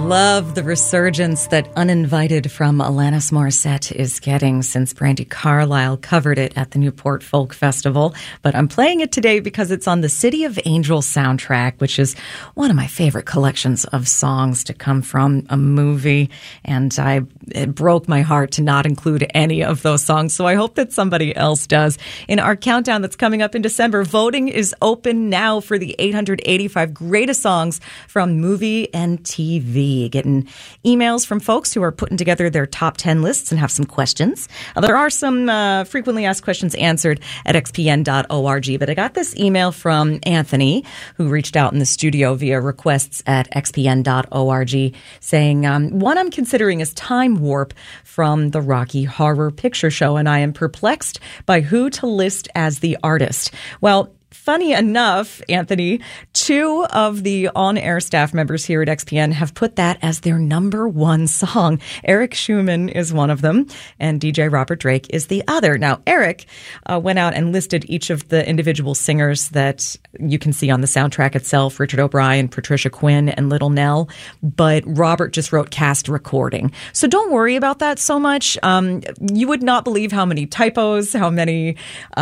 love the resurgence that Uninvited from Alanis Morissette is getting since Brandi Carlile covered it at the Newport Folk Festival. But I'm playing it today because it's on the City of Angels soundtrack, which is one of my favorite collections of songs to come from a movie. And it broke my heart to not include any of those songs, so I hope that somebody else does. In our countdown that's coming up in December, voting is open now for the 885 greatest songs from movie and TV. Getting emails from folks who are putting together their top 10 lists and have some questions. There are some frequently asked questions answered at xpn.org, but I got this email from Anthony, who reached out in the studio via requests at xpn.org, saying, one I'm considering is Time Warp from the Rocky Horror Picture Show, and I am perplexed by who to list as the artist. Well, funny enough, Anthony, two of the on-air staff members here at XPN have put that as their number one song. Eric Schumann is one of them, and DJ Robert Drake is the other. Now, Eric went out and listed each of the individual singers that you can see on the soundtrack itself, Richard O'Brien, Patricia Quinn, and Little Nell, but Robert just wrote cast recording. So don't worry about that so much. You would not believe how many typos, how many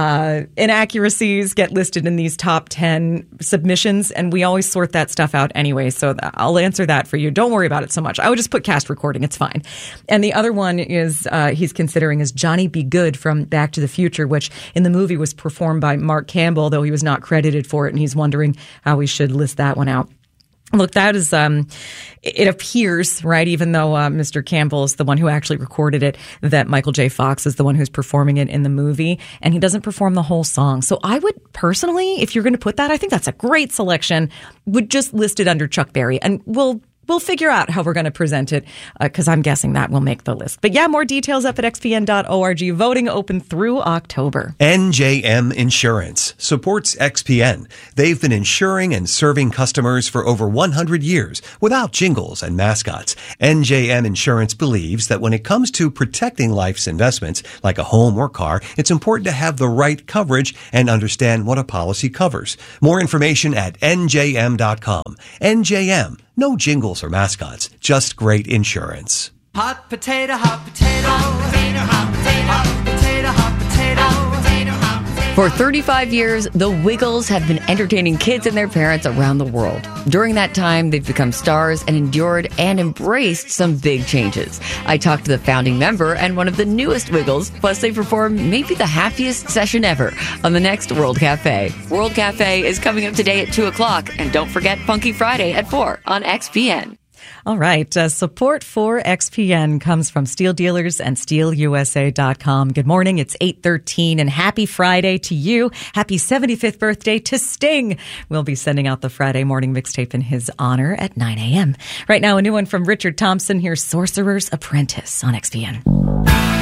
inaccuracies get listed in these top 10 submissions, and we always sort that stuff out anyway, so I'll answer that for you. Don't worry about it so much. I would just put cast recording. It's fine. And the other one is he's considering is Johnny B. Good from Back to the Future, which in the movie was performed by Mark Campbell, though he was not credited for it, and he's wondering how we should list that one out. Look, that is, it appears, right, even though Mr. Campbell is the one who actually recorded it, that Michael J. Fox is the one who's performing it in the movie, and he doesn't perform the whole song. So I would personally, if you're going to put that, I think that's a great selection, would just list it under Chuck Berry, and we'll figure out how we're going to present it, because I'm guessing that will make the list. But yeah, more details up at xpn.org. Voting open through October. NJM Insurance supports XPN. They've been insuring and serving customers for over 100 years without jingles and mascots. NJM Insurance believes that when it comes to protecting life's investments, like a home or car, it's important to have the right coverage and understand what a policy covers. More information at njm.com. NJM. No jingles or mascots, just great insurance. Hot potato, hot potato, hot potato, hot potato, hot potato, hot potato, potato, hot potato. For 35 years, the Wiggles have been entertaining kids and their parents around the world. During that time, they've become stars and endured and embraced some big changes. I talked to the founding member and one of the newest Wiggles, plus they performed maybe the happiest session ever on the next World Cafe. World Cafe is coming up today at 2 o'clock, and don't forget Funky Friday at 4 on XPN. All right. Support for XPN comes from Steel Dealers and SteelUSA.com. Good morning. It's 8:13 and happy Friday to you. Happy 75th birthday to Sting. We'll be sending out the Friday morning mixtape in his honor at 9 a.m. Right now, a new one from Richard Thompson. Here's Sorcerer's Apprentice on XPN.